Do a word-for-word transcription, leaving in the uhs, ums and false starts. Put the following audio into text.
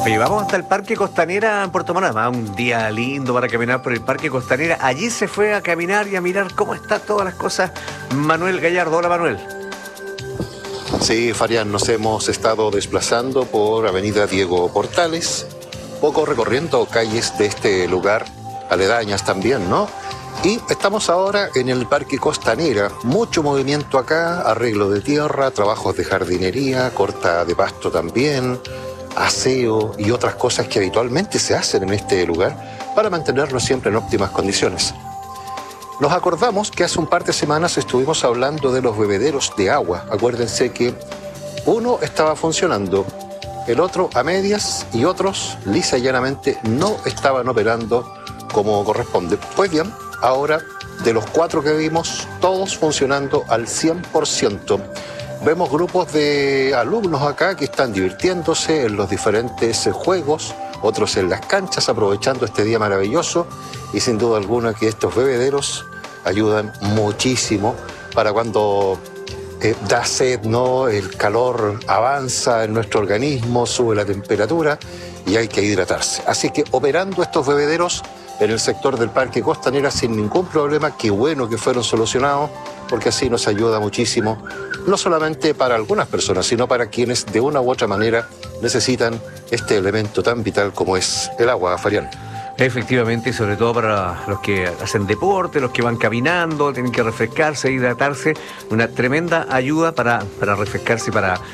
Oye, vamos hasta el Parque Costanera en Puerto Montt. Un día lindo para caminar por el Parque Costanera. Allí se fue a caminar y a mirar cómo están todas las cosas Manuel Gallardo. Hola, Manuel. Sí, Farián, nos hemos estado desplazando por Avenida Diego Portales, poco recorriendo calles de este lugar, aledañas también, ¿no? Y estamos ahora en el Parque Costanera, mucho movimiento acá, arreglo de tierra, trabajos de jardinería, corta de pasto también, aseo y otras cosas que habitualmente se hacen en este lugar para mantenerlo siempre en óptimas condiciones. Nos acordamos que hace un par de semanas estuvimos hablando de los bebederos de agua. Acuérdense que uno estaba funcionando, el otro a medias y otros lisa y llanamente no estaban operando como corresponde. Pues bien, ahora de los cuatro que vimos, todos funcionando al cien por ciento. Vemos grupos de alumnos acá que están divirtiéndose en los diferentes juegos, otros en las canchas, aprovechando este día maravilloso, y sin duda alguna que estos bebederos ayudan muchísimo para cuando eh, da sed, ¿no? El calor avanza en nuestro organismo, sube la temperatura y hay que hidratarse. Así que operando estos bebederos en el sector del Parque Costanera sin ningún problema, qué bueno que fueron solucionados, porque así nos ayuda muchísimo, no solamente para algunas personas, sino para quienes de una u otra manera necesitan este elemento tan vital como es el agua, Farián. Efectivamente, y sobre todo para los que hacen deporte, los que van caminando, tienen que refrescarse, hidratarse, una tremenda ayuda para, para refrescarse y para